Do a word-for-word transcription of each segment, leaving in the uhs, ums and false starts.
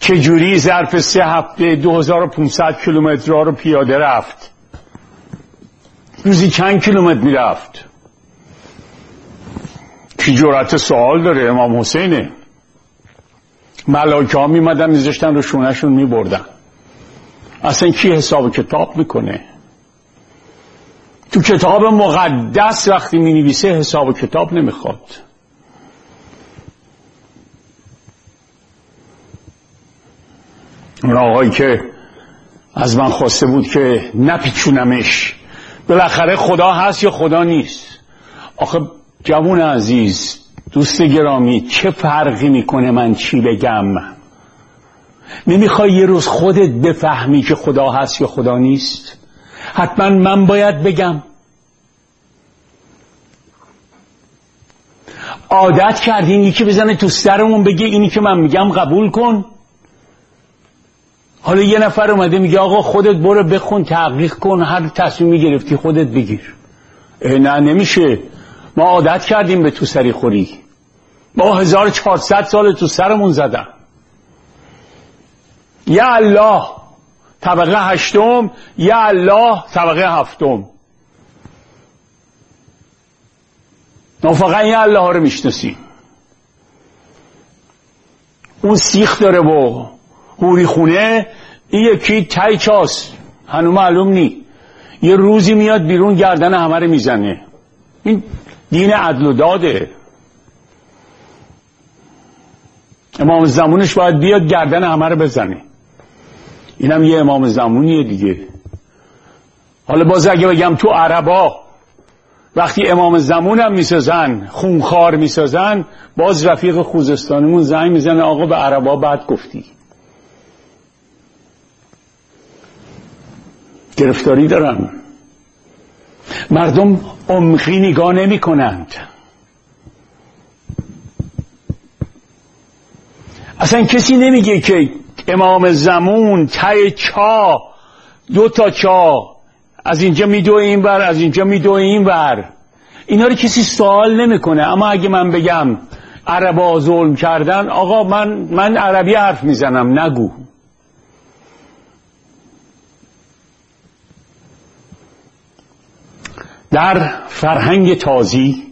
چجوری ظرف سه هفته دو هزار و پانصد کیلومتر رو پیاده رفت؟ روزی چند کیلومتر میرفت؟ کی جرأت سوال داره؟ امام حسینه. ملائکه ها میمدن میذاشتن رو شونهشون میبردن. اصلا کی حساب کتاب میکنه؟ تو کتاب مقدس وقتی مینویسه حساب کتاب نمیخواد. اون آقایی که از من خواسته بود که نپیچونمش، بالاخره خدا هست یا خدا نیست؟ آخه جوون عزیز، دوست گرامی، چه فرقی میکنه من چی بگم؟ نمیخوای یه روز خودت بفهمی که خدا هست یا خدا نیست؟ حتما من باید بگم؟ عادت کردین یکی بزنه تو سرمون بگه اینی که من میگم قبول کن. حالا یه نفر اومده میگه آقا خودت برو بخون تحقیق کن، هر تصمیمی گرفتی خودت بگیر. نه نمیشه، ما عادت کردیم به تو سری خوری. ما هزار و چهارصد سال تو سرمون زدن. یا الله طبقه هشتم، یا الله طبقه هفتم. ما فقط یا الله ها رو میشناسیم. اون سیخ داره و هوری خونه، این یکی تای چاست هنو معلوم نی، یه روزی میاد بیرون گردن همه رو میزنه. این دین عدل و داده. امام زمانش باید بیاد گردن همه رو بزنه. اینم یه امام زمانیه دیگه. حالا باز اگه بگم تو عربا وقتی امام زمان هم میسازن خونخوار میسازن، باز رفیق خوزستانمون زنگ میزنه آقا به عربا بد گفتی. گرفتاری دارن. مردم عمقی نگاه نمی کنند. اصلا کسی نمیگه که امام زمان ته چا دو تا چا از اینجا میدوه این ور، از اینجا میدوه این ور. اینا رو کسی سوال نمیکنه. اما اگه من بگم عربا ظلم کردن، آقا من من عربی حرف میزنم، نگو. در فرهنگ تازی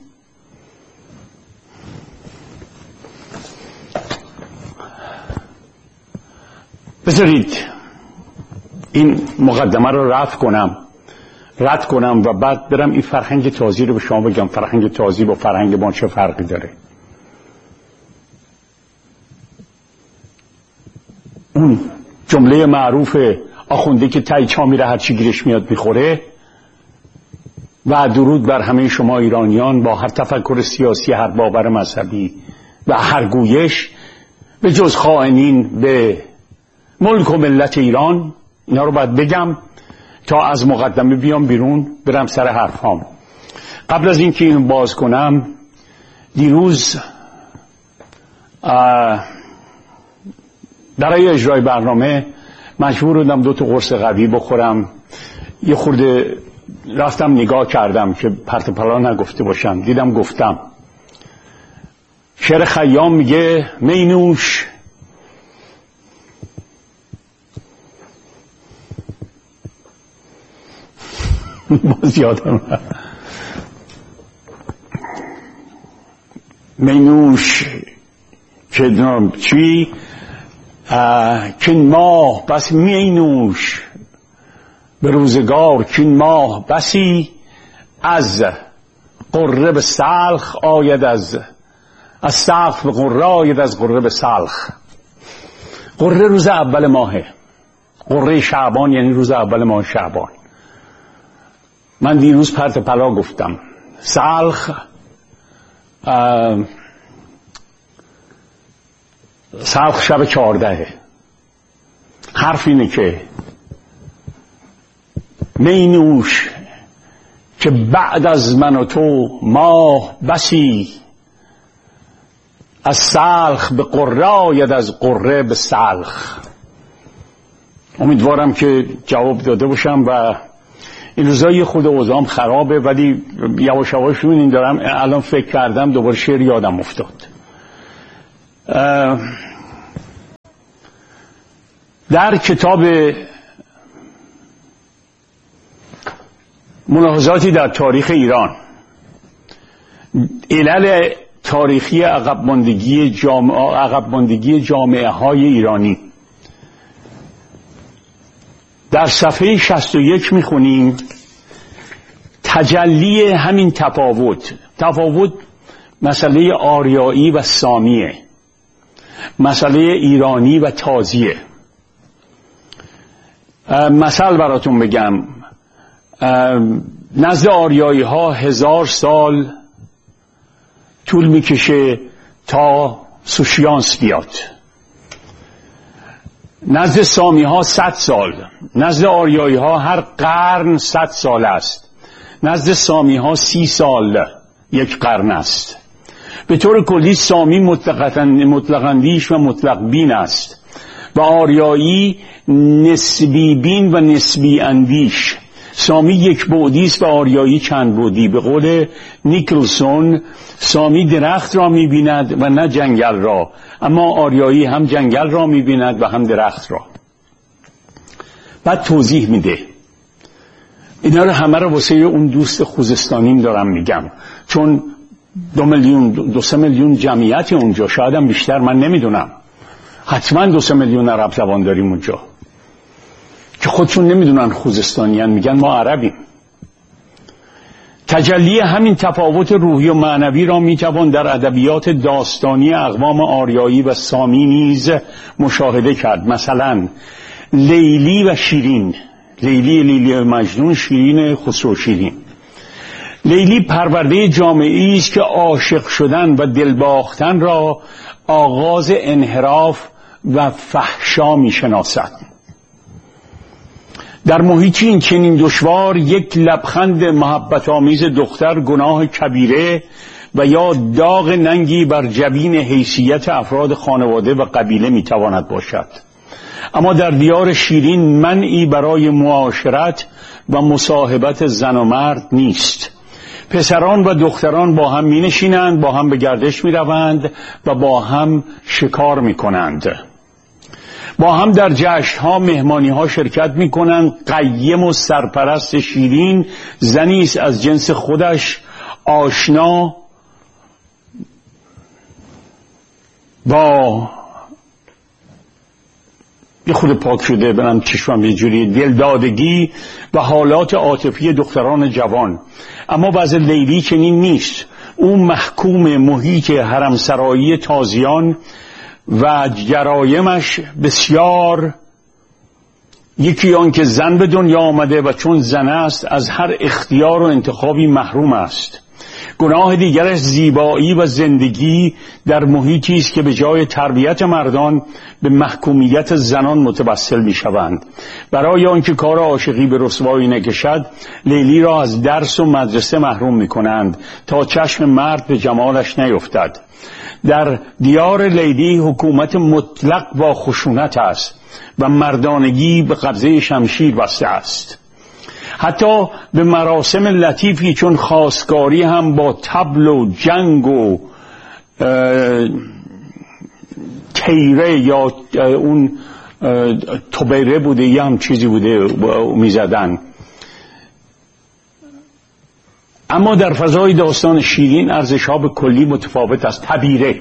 بذارید این مقدمه رو رد کنم رد کنم و بعد برم این فرهنگ تازی رو به شما بگم. فرهنگ تازی با فرهنگ ما چه فرقی داره؟ اون جمله معروف آخونده که تای چا میره هر چی گیرش میاد میخوره، و درود بر همه شما ایرانیان با هر تفکر سیاسی، هر باور مذهبی و هر گویش، به جز خائنین به ملک و ملت ایران. اینا رو باید بگم تا از مقدمه بیام بیرون برم سر حرفام. قبل از اینکه اینو باز کنم، دیروز برای اجرای برنامه مجبور بودم دو تا قرص قوی بخورم. یه خورده رفتم نگاه کردم که پرت پلا نگفته باشم، دیدم گفتم. شعر خیام میگه می نوش باز یادم می نوش که چی کین ماه بس می نوش به روزگار کین ماه بسی از قره به سلخ آید، از از سلخ به قره آید، از قره به سلخ. قره روز اول ماهه، قره شعبان یعنی روز اول ماه شعبان. من دیروز پرت پلا گفتم. سلخ سلخ شب چهاردهه. حرف اینه که می نوش که بعد از من و تو ماه بسی، از سلخ به قره آید، از قره به سلخ. امیدوارم که جواب داده باشم. و این روزا یه خود اوضاعم خرابه، ولی یواش یواش این دارم الان فکر کردم دوباره شعر یادم افتاد. در کتاب ملاحظاتی در تاریخ ایران، علل تاریخی عقب ماندگی جامعه عقب ماندگی جامعه های ایرانی، در صفحه شصت و یک میخونیم تجلی همین تفاوت تفاوت مسئله آریایی و سامیه، مسئله ایرانی و تازیه. مثال براتون بگم، نزد آریایی ها هزار سال طول میکشه تا سوشیانس بیاد، نزد سامی ها صد سال، نزد آریایی ها هر قرن صد سال است، نزد سامی ها سی سال یک قرن است. به طور کلی سامی مطلق اندیش و مطلق بین است و آریایی نسبی بین و نسبی اندیش. سامی یک بعدی است و آریایی چند بعدی. به قول نیکلسون سامی درخت را می‌بیند و نه جنگل را، اما آریایی هم جنگل را می‌بیند و هم درخت را. بعد توضیح میده. اینا رو همه رو واسه اون دوست خوزستانیم دارم میگم، چون دو میلیون دو سه میلیون جمعیت اونجا، شاید هم بیشتر، من نمیدونم، حتما دو سه میلیون عرب زبان داریم اونجا که خودشون نمیدونن خوزستانیان، میگن ما عربیم. تجلی همین تفاوت روحی و معنوی را میتوان در ادبیات داستانی اقوام آریایی و سامی نیز مشاهده کرد. مثلا لیلی و شیرین، لیلی لیلی مجنون، شیرین خسرو شیرین. لیلی پرورده جامعه‌ای است که عاشق شدن و دلباختن را آغاز انحراف و فحشا میشناسد. در محیطی این چنین دشوار یک لبخند محبت آمیز دختر گناه کبیره و یا داغ ننگی بر جبین حیثیت افراد خانواده و قبیله میتواند باشد. اما در دیار شیرین منعی برای معاشرت و مصاحبت زن و مرد نیست. پسران و دختران با هم می نشینند، با هم به گردش می روند و با هم شکار می کنند، با هم در جشن‌ها مهمانی‌ها شرکت می کنند. قیم و سرپرست شیرین زنی است از جنس خودش، آشنا با یه خود پاک شده، برم چشمم یه جوری، دلدادگی و حالات عاطفی دختران جوان. اما وضع لیلی چنین نیست. او محکوم محیط حرمسرایی تازیان و جرایمش بسیار، یکی آن که زن به دنیا آمده و چون زن است از هر اختیار و انتخابی محروم است. گناه دیگرش زیبایی و زندگی در محیطی است که به جای تربیت مردان به محکومیت زنان متوسل می شوند. برای آنکه کار عاشقی به رسوایی نکشد، لیلی را از درس و مدرسه محروم می کنند تا چشم مرد به جمالش نیفتد. در دیار لیلی حکومت مطلق با خشونت است و مردانگی به قبضه شمشیر بسته است. حتی به مراسم لطیفی چون خواستگاری هم با طبل و جنگ و تیره یا اون توبیره بوده یا هم چیزی بوده میزدن. اما در فضای داستان شیرین ارزش‌ها به کلی متفاوت است. تبیره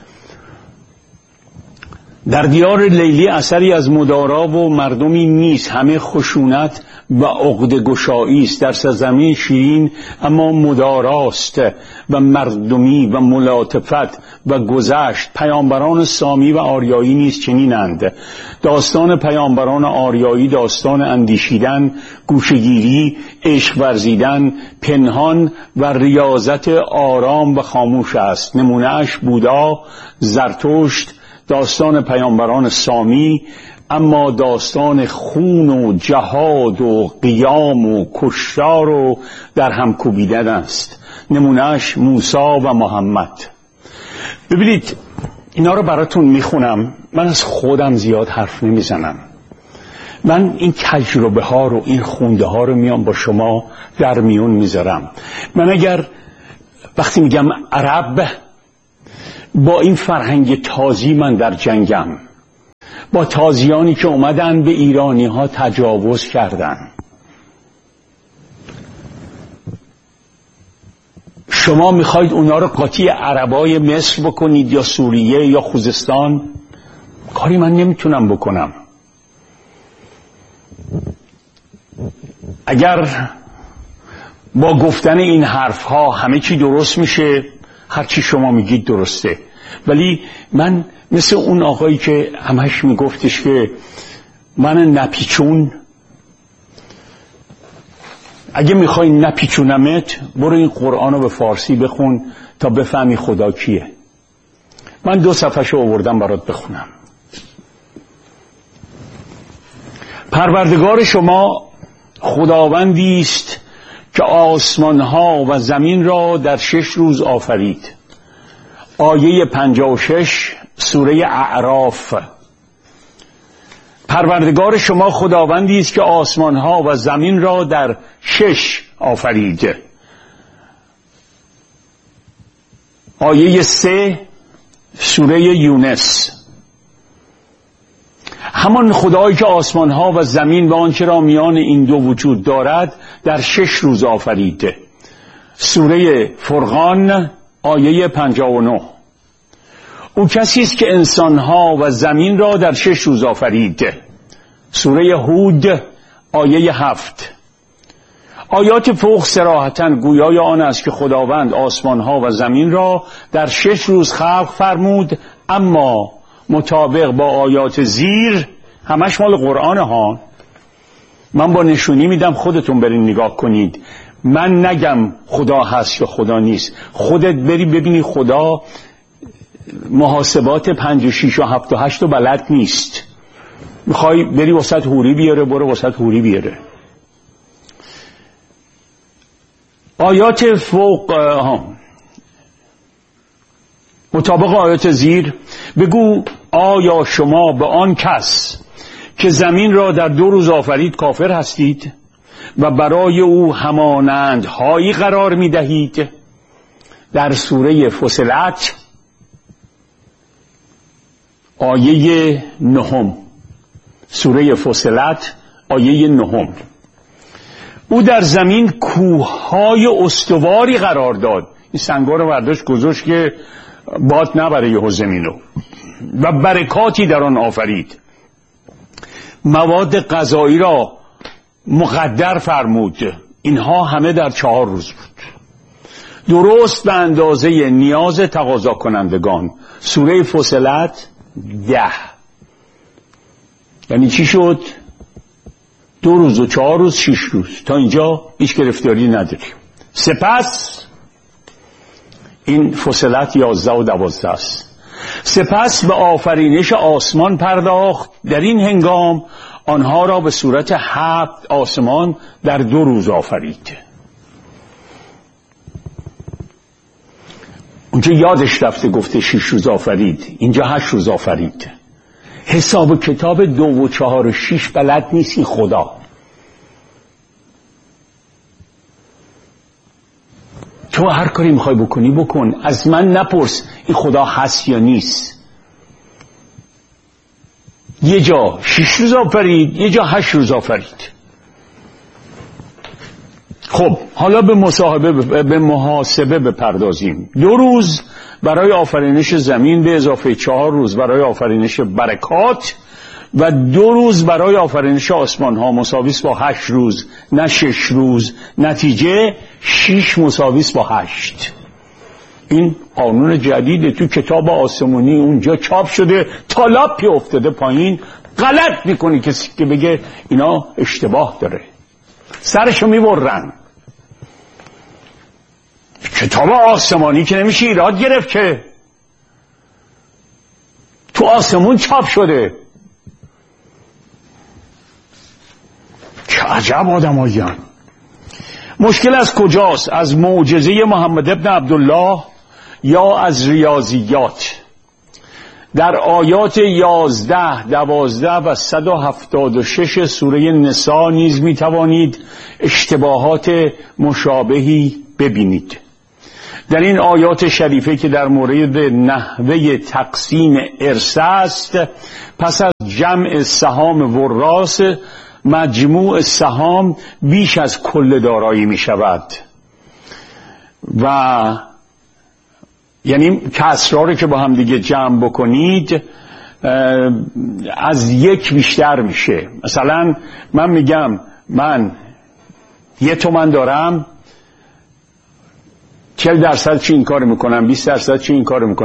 در دیار لیلی اثری از مدارا و مردمی نیست، همه خشونت و عقده‌گشایی است. در سرزمین شیرین اما مداراست و مردمی و ملاطفت و گذشت. پیامبران سامی و آریایی نیز چنینند. داستان پیامبران آریایی داستان اندیشیدن، گوشه‌گیری، عشق ورزیدن، پنهان و ریاضت آرام و خاموش است. نمونه‌اش بودا، زرتشت. داستان پیامبران سامی اما داستان خون و جهاد و قیام و کشتار و در هم کوبیدن است. نمونهش موسی و محمد. ببینید اینا رو براتون میخونم، من از خودم زیاد حرف نمیزنم. من این تجربه ها رو، این خونده ها رو میام با شما در میون میذارم. من اگر وقتی میگم عرب، با این فرهنگ تازی من در جنگم، با تازیانی که اومدن به ایرانی ها تجاوز کردن. شما میخواید اونا رو قاطی عربای مصر بکنید یا سوریه یا خوزستان؟ کاری من نمیتونم بکنم. اگر با گفتن این حرف ها همه چی درست میشه، هر چی شما میگید درسته، ولی من مثل اون آقایی که همش میگفتش که من نپیچون، اگه میخوای نپیچونمت برو این قرآن رو به فارسی بخون تا بفهمی خدا کیه. من دو صفحه‌شو آوردم برات بخونم. پروردگار شما خداوندی است که آسمان ها و زمین را در شش روز آفرید. آیه پنجاه و شش سوره اعراف. پروردگار شما خداوندی است که آسمان ها و زمین را در شش آفرید. آیه سه سوره یونس. همان خدایی که آسمان ها و زمین و آنچه را میان این دو وجود دارد در شش روز آفرید. سوره فرقان آیه پنجاه و نه. او کسی است که انسان ها و زمین را در شش روز آفرید. سوره هود آیه هفت. آیات فوق صراحتاً گویای آن است که خداوند آسمان ها و زمین را در شش روز خلق فرمود، اما مطابق با آیات زیر، همش مال قرآن ها، من با نشونی میدم خودتون برین نگاه کنید. من نگم خدا هست یا خدا نیست، خودت بری ببینی خدا محاسبات پنج و شیش و هفت و هشت و بلد نیست. میخوای بری وسط حوری بیاره، برو وسط حوری بیاره. آیات فوق ها مطابق آیات زیر بگو آیا شما به آن کس که زمین را در دو روز آفرید کافر هستید و برای او همانندهایی قرار می دهید؟ در سوره فصلت آیه نهم. سوره فصلت آیه نهم. او در زمین کوههای استواری قرار داد. این سنگا رو برداشت گذاشت که باد نبره یهو زمینو، و برکاتی در آن آفرید. مواد غذایی را مقدر فرمود. اینها همه در چهار روز بود، درست به اندازه نیاز تقاضا کنندگان. سوره فصلت ده. یعنی چی شد؟ دو روز و چهار روز، شش روز. تا اینجا هیچ گرفتاری نداریم. سپس این فصلت یازده و دوازده است. سپس به آفرینش آسمان پرداخت. در این هنگام آنها را به صورت هفت آسمان در دو روز آفرید. اونجا یادش رفته گفته شش روز آفرید، اینجا هشت روز آفرید. حساب و کتاب دو و چهار و شیش بلد نیستی خدا. تو هر کاری میخوای بکنی بکن، از من نپرس این خدا هست یا نیست. یه جا شش روز آفرید، یه جا هشت روز آفرید. خب حالا به مصاحبه به محاسبه بپردازیم. دو روز برای آفرینش زمین به اضافه چهار روز برای آفرینش برکات و دو روز برای آفرینش آسمان ها مساویس با هشت روز، نه شش روز. نتیجه شش مساویس با هشت. این قانون جدیده، تو کتاب آسمونی اونجا چاپ شده، تا لاپی افتاده پایین. غلط میکنی کسی که بگه اینا اشتباه داره، سرشو میبرن. کتاب آسمانی که نمیشه ایراد گرفت، که تو آسمون چاپ شده. چه عجب آدمایان. مشکل از کجاست؟ از معجزه محمد ابن عبدالله یا از ریاضیات؟ در آیات یازده، دوازده و صد و هفتاد و شش سوره نساء نیز می توانید اشتباهات مشابهی ببینید. در این آیات شریفه که در مورد نحوه تقسیم ارث است، پس از جمع سهام وراث مجموع سهام بیش از کل دارایی می شود و یعنی کسرها رو که با هم دیگه جمع بکنید از یک بیشتر میشه. مثلا من میگم من یه تومن دارم، چهل درصد چی این کار میکنم، بیست درصد چی این کار میکنم.